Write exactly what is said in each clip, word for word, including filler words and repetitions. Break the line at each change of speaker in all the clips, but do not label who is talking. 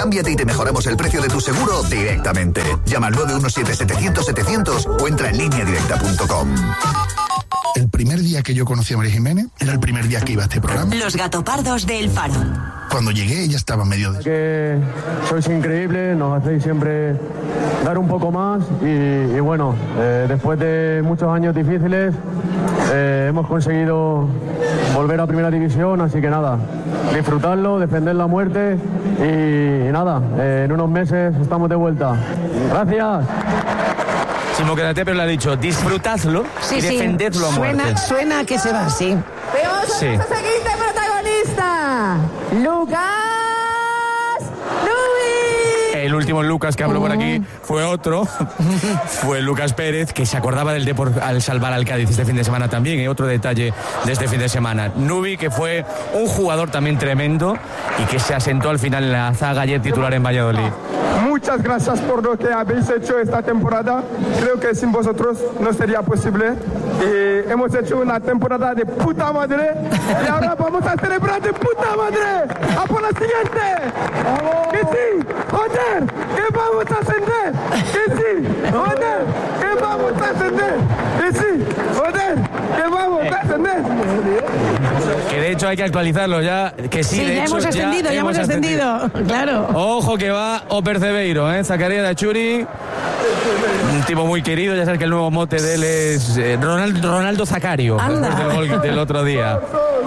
cámbiate y te mejoramos el precio de tu seguro directamente. Llama al nueve uno siete setecientos setecientos o entra en línea directa punto com.
El primer día que yo conocí a María Jiménez era el primer día que iba a este programa.
Los gatopardos de El Faro.
Cuando llegué ella estaba medio de...
Que sois increíbles, nos hacéis siempre dar un poco más y, y bueno, eh, después de muchos años difíciles eh, hemos conseguido volver a Primera División, así que nada, disfrutarlo, defender la muerte y, y nada, eh, en unos meses estamos de vuelta. Gracias.
Simo, quédate, pero le ha dicho, disfrutadlo
sí,
y
sí.
defendedlo a muerte.
Suena, suena que se va, sí.
Vemos a
Sí.
nuestro siguiente protagonista, Lucas Nubi.
El último Lucas que habló por aquí fue otro, fue Lucas Pérez, que se acordaba del Depor al salvar al Cádiz este fin de semana también, y otro detalle de este fin de semana. Nubi, que fue un jugador también tremendo y que se asentó al final en la zaga, ayer titular en Valladolid.
Muchas gracias por lo que habéis hecho esta temporada. Creo que sin vosotros no sería posible. Y hemos hecho una temporada de puta madre y ahora vamos a celebrar de puta madre. ¡A por la siguiente! ¡Que sí! ¡Joder! ¡Que vamos a ascender! ¡Que sí! ¡Joder! ¡Que vamos a ascender! ¡Que sí! ¡Joder! ¡Que vamos a ascender!
Que de hecho hay que actualizarlo ya, que sí,
Sí,
de
ya
hecho,
hemos ascendido, ya, hemos ascendido, claro.
Ojo que va O Percebeiro, ¿eh? Zacarías de Achuri, un tipo muy querido, ya sabes que el nuevo mote de él es eh, Ronaldo, Ronaldo Zacario,
Anda.
después del gol del otro día.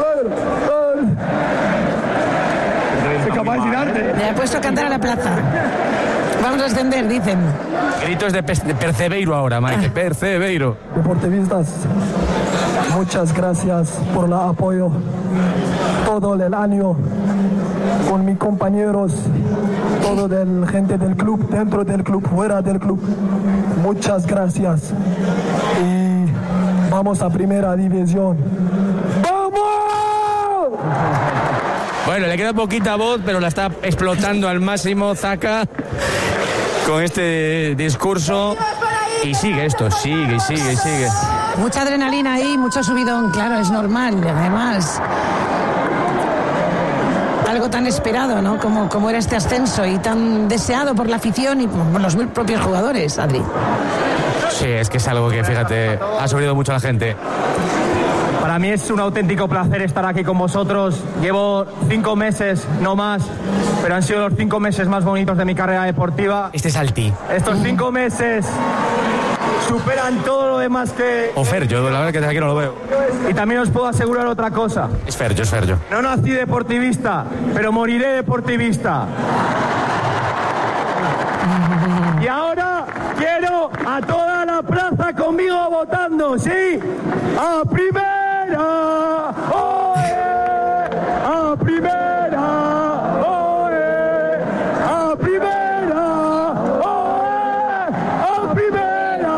Le he puesto a cantar a la plaza. Vamos a ascender, dicen.
Gritos de, Pe- de Percebeiro ahora, Mike, Percebeiro.
Deportivistas, muchas gracias por el apoyo todo el año con mis compañeros, todo del gente del club, dentro del club, fuera del club. Muchas gracias y vamos a Primera División. ¡Vamos!
Bueno, le queda poquita voz, pero la está explotando al máximo Zaca con este discurso. Y sigue esto, sigue y sigue y sigue.
Mucha adrenalina ahí, mucho subidón, claro, es normal. Además, algo tan esperado, ¿no? Como, como era este ascenso y tan deseado por la afición y por los propios jugadores, Adri.
Sí, es que es algo que, fíjate, ha subido mucho a la gente.
Para mí es un auténtico placer estar aquí con vosotros. Llevo cinco meses, no más, pero han sido los cinco meses más bonitos de mi carrera deportiva.
Este es Alti.
Estos cinco meses superan todo lo demás que...
O Ferjo, la verdad que desde aquí no lo veo.
Y también os puedo asegurar otra cosa.
Es Ferjo, es Ferjo.
No nací deportivista, pero moriré deportivista. Y ahora quiero a toda la plaza conmigo votando, ¿sí? ¡A primera! ¡Oe! ¡A primera! ¡Oe! ¡A primera! ¡Oe! ¡A primera!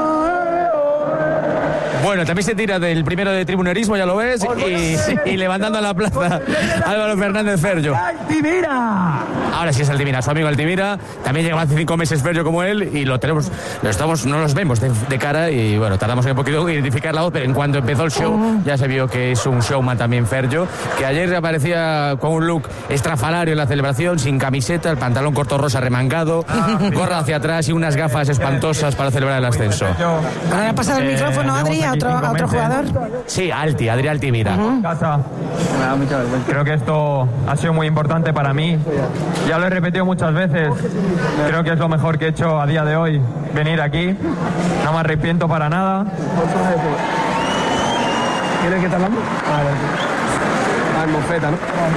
¡Oe!
Bueno, también se tira del primero de tribunerismo, ya lo ves, y, y levantando a la plaza Álvaro Fernández Ferjo.
¡Altimira!
Ahora sí es Altimira, su amigo Altimira. También llegó hace cinco meses Ferjo como él y lo tenemos, lo estamos, no los vemos de, de cara y bueno, tardamos un poquito en identificar la voz, pero en cuanto empezó el show ya se vio que es un showman también Ferjo, que ayer aparecía con un look estrafalario en la celebración, sin camiseta, el pantalón corto rosa remangado, gorra hacia atrás y unas gafas espantosas para celebrar el ascenso.
Ahora le ha pasado el
Eh,
micrófono, Adri, a otro, a otro jugador.
Sí, Alti, Adri Altimira.
Casa. Creo que esto ha sido muy importante para mí. Ya lo he repetido muchas veces. Creo que es lo mejor que he hecho a día de hoy, venir aquí. No me arrepiento para nada.
¿Quieres que te hablamos? Ah, mofeta, ¿no?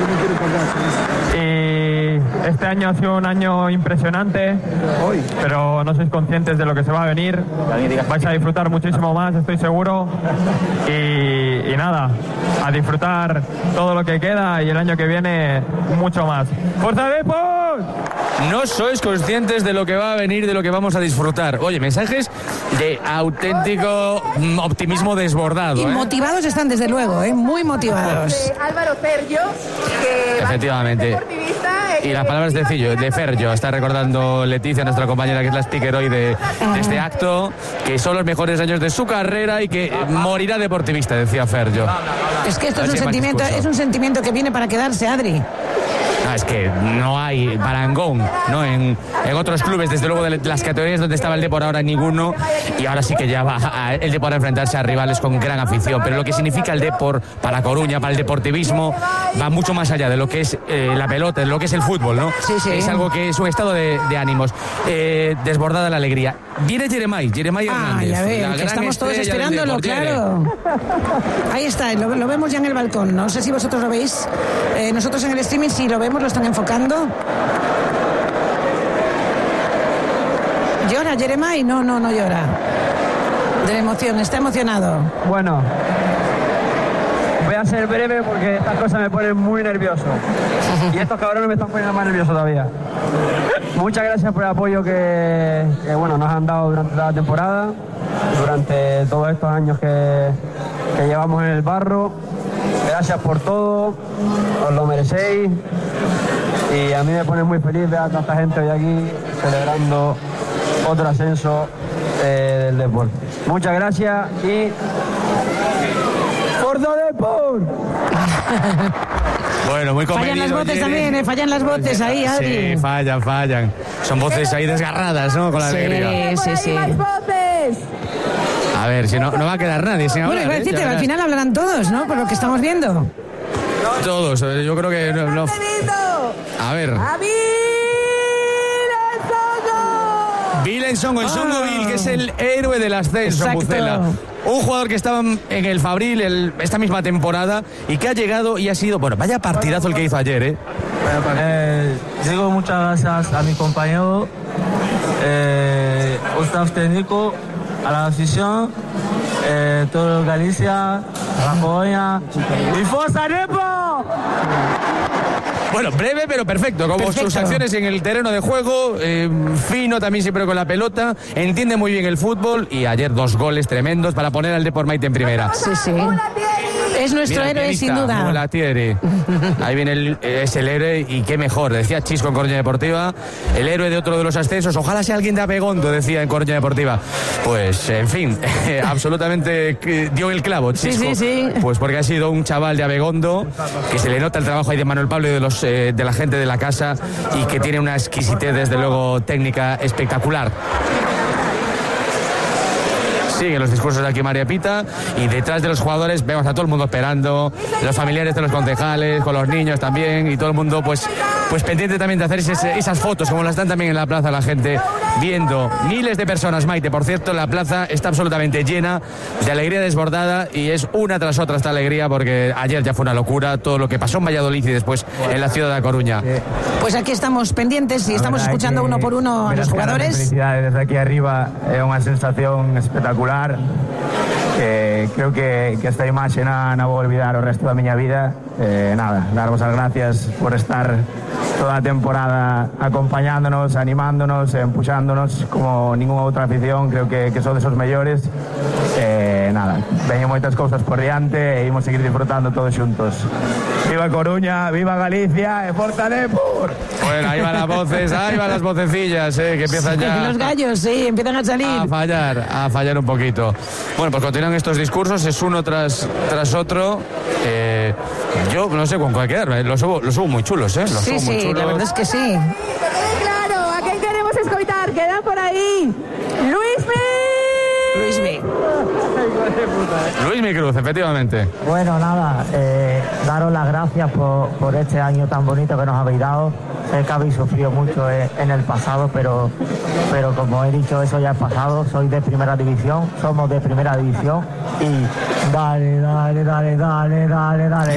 Y este año ha sido un año impresionante, pero no sois conscientes de lo que se va a venir. Vais a disfrutar muchísimo más, estoy seguro. Y, y nada, a disfrutar todo lo que queda y el año que viene mucho más. ¡Fuerza Depor!
No sois conscientes de lo que va a venir, de lo que vamos a disfrutar. Oye, mensajes de auténtico mm, optimismo desbordado.
Y
¿eh?
motivados están, desde luego, ¿eh? Muy motivados.
De Álvaro Ferjo, que
Efectivamente.
deportivista.
Y las palabras de Fillo, de Ferjo, está recordando Leticia, nuestra compañera que es la speaker hoy de, de este acto, que son los mejores años de su carrera y que morirá deportivista, decía Ferjo.
Es que esto es
Así
un
es,
sentimiento,
discurso.
es un sentimiento que viene para quedarse, Adri.
Ah, es que no hay parangón, ¿no? En, en otros clubes, desde luego de las categorías donde estaba el Depor ahora ninguno, y ahora sí que ya va a, el Depor a enfrentarse a rivales con gran afición, pero lo que significa el Depor para Coruña, para el deportivismo, va mucho más allá de lo que es eh, la pelota, de lo que es el fútbol, ¿no?
Sí, sí.
Es algo que es un estado de, de ánimos, eh, desbordada la alegría. Viene Jeremai, Jeremai
Ah,
Hernández,
ya ve,
la
que
gran
estamos todos
estrella del
esperándolo,
Depor, Jere.
claro. Ahí está, lo, lo vemos ya en el balcón. No sé si vosotros lo veis. Eh, nosotros en el streaming sí lo vemos, lo están enfocando. ¿Llora Jeremai? No, no, no llora. De la emoción, está emocionado.
Bueno, voy a ser breve porque estas cosas me ponen muy nervioso. Y estos cabrones me están poniendo más nervioso todavía. Muchas gracias por el apoyo que, que bueno, nos han dado durante toda la temporada, durante todos estos años que, que llevamos en el barro. Gracias por todo, os lo merecéis. Y a mí me pone muy feliz ver a toda esta gente hoy aquí celebrando otro ascenso eh, del Depor. Muchas gracias y ¡Forza Depor!
Bueno, muy comedido.
Fallan las voces también, ¿eh? Fallan las voces ahí, Adri.
Sí, fallan, fallan. Son voces ahí desgarradas, ¿no? Con la
Sí,
alegría.
sí, sí.
¡Más voces!
A ver, si no, no va a quedar nadie sin
Bueno,
hablar.
iba a
¿eh?
decirte,
Ya
al
verás.
final hablarán todos, ¿no? Por lo que estamos viendo.
Todos, eh, yo creo que no, no. A ver.
¡A mí!
Bilen Songo, el Songo
Ah.
Bill, que es el héroe del ascenso,
Exacto.
Pucela. Un jugador que estaba en el Fabril el- esta misma temporada y que ha llegado y ha sido, bueno, vaya partidazo el que hizo ayer, ¿eh?
Eh, digo muchas gracias a mi compañero, eh, al staff técnico, a la afición, eh, todo Galicia, a la Coruña y Forza Depor.
Bueno, breve pero perfecto, como
Perfecto.
sus acciones en el terreno de juego, eh, fino también siempre con la pelota, entiende muy bien el fútbol y ayer dos goles tremendos para poner al Depor Maite en primera.
Sí, sí. Es nuestro
Mira,
héroe,
pianista,
sin duda.
Molatieri. Ahí viene el, es el héroe y qué mejor, decía Chisco en Coruña Deportiva, el héroe de otro de los ascensos, ojalá sea alguien de Abegondo, decía en Coruña Deportiva. Pues, en fin, absolutamente eh, dio el clavo, Chisco.
Sí, sí, sí.
Pues porque ha sido un chaval de Abegondo, que se le nota el trabajo ahí de Manuel Pablo y de, los, eh, de la gente de la casa y que tiene una exquisitez, desde luego, técnica espectacular. Siguen los discursos de aquí María Pita y detrás de los jugadores vemos a todo el mundo esperando, los familiares de los concejales, con los niños también y todo el mundo pues, pues pendiente también de hacer esas, esas fotos como las dan también en la plaza la gente viendo. Miles de personas, Maite, por cierto, la plaza está absolutamente llena de alegría desbordada y es una tras otra esta alegría porque ayer ya fue una locura todo lo que pasó en Valladolid y después en la ciudad de A Coruña.
Pues aquí estamos pendientes y estamos escuchando uno por uno a los jugadores.
Felicidades desde aquí arriba, é unha sensación espectacular que creo que, que esta imaxe non a vou olvidar o resto da miña vida. Eh, nada, darvos as gracias por estar toda a temporada acompañándonos, animándonos, empuxándonos como ninguna outra afición. Creo que, que sodes os mellores. Eh, nada, veñen moitas cousas por diante e imos seguir disfrutando todos xuntos. Viva Coruña, viva Galicia e Forza Depor.
Bueno, ahí van las voces, ahí van las vocecillas, eh, que empiezan ya
Los gallos, sí, empiezan a salir.
a fallar, a fallar un poquito. Bueno, pues continúan estos discursos, es uno tras, tras otro. Eh, yo no sé con cuál quedar, eh, los hubo, los hubo muy chulos, ¿eh? Los
Sí,
hubo muy
sí,
chulos.
la verdad es que sí.
Claro, ¿a quién queremos escoitar? Quedan por ahí. Luismi.
Luismi.
Luis Mi Cruz, efectivamente.
Bueno, nada, eh, daros las gracias por, por este año tan bonito que nos habéis dado. Sé que habéis sufrido mucho eh, en el pasado, pero, pero como he dicho, eso ya es pasado. Soy de primera división, somos de primera división. Y dale, dale, dale, dale, dale, dale,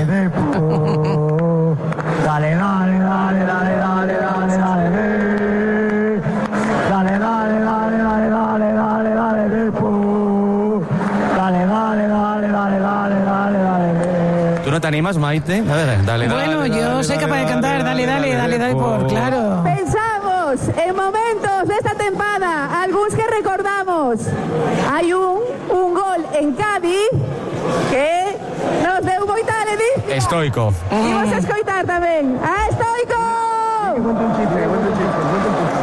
Depor. Dale, dale, dale, dale, dale, dale, dale, Depor. Dale, dale, dale, dale, dale, dale, dale, Depor. Dale, dale, dale, dale, dale, dale, dale.
¿Tú no te animas, Maite? A ver, dale, dale.
Bueno,
dale,
yo
dale,
soy capaz de
dale,
cantar. Dale, dale, dale, dale, por claro.
Pensamos en momentos de esta tempada, algunos que recordamos. Hay un, un gol en Cádiz que nos deu moita alegría.
Stoikov.
Imos a escoitar tamén. ¡A Stoikov!
Cuenta un chiste, cuenta un chiste, cuenta un chiste.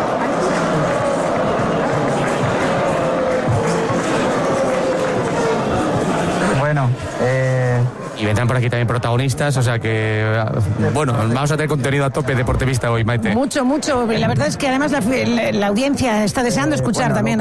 Bueno, eh,
Y vendrán por aquí también protagonistas, o sea que, bueno, vamos a tener contenido a tope deportivista hoy, Maite.
Mucho, mucho. La verdad es que además la, la, la audiencia está deseando escuchar
bueno,
también